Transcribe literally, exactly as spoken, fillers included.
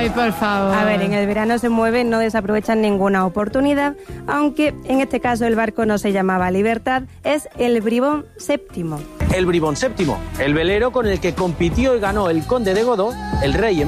por favor. A ver, en el verano se mueven, no desaprovechan ninguna oportunidad, aunque en este caso el barco no se llamaba Libertad, es el Bribón séptimo. El Bribón séptimo, el velero con el que compitió y ganó el conde de Godó, el rey